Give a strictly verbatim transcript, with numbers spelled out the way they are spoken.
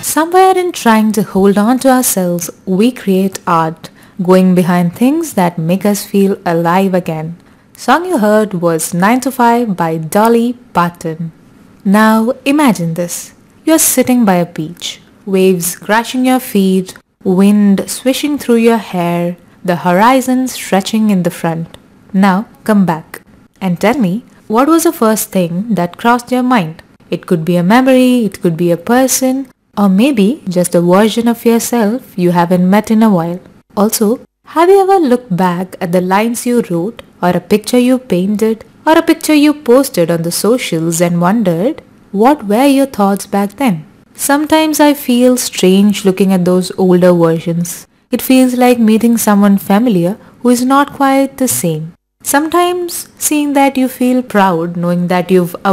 Somewhere in trying to hold on to ourselves, we create art, going behind things that make us feel alive again. Song you heard was nine to five by Dolly Parton. Now imagine this. You're sitting by a beach, waves crashing your feet, wind swishing through your hair, the horizon stretching in the front. Now come back and tell me, what was the first thing that crossed your mind? It could be a memory, it could be a person, or maybe just a version of yourself you haven't met in a while. Also, have you ever looked back at the lines you wrote, or a picture you painted, or a picture you posted on the socials and wondered, what were your thoughts back then? Sometimes I feel strange looking at those older versions. It feels like meeting someone familiar who is not quite the same. Sometimes seeing that you feel proud knowing that you've